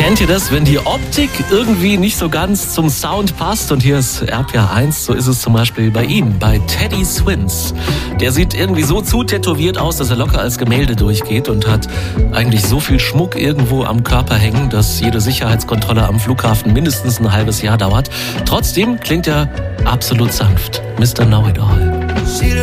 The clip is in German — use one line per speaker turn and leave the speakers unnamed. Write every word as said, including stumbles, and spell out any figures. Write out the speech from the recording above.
Kennt ihr das, wenn die Optik irgendwie nicht so ganz zum Sound passt? Und hier ist R P R eins, so ist es zum Beispiel bei ihm, bei Teddy Swims. Der sieht irgendwie so zu tätowiert aus, dass er locker als Gemälde durchgeht und hat eigentlich so viel Schmuck irgendwo am Körper hängen, dass jede Sicherheitskontrolle am Flughafen mindestens ein halbes Jahr dauert. Trotzdem klingt er absolut sanft. Mister Know-it-all.